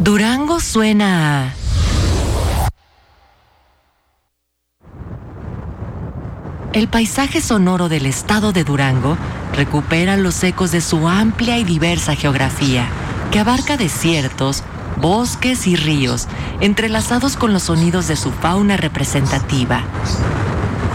Durango suena a... El paisaje sonoro del estado de Durango recupera los ecos de su amplia y diversa geografía, que abarca desiertos, bosques y ríos, entrelazados con los sonidos de su fauna representativa.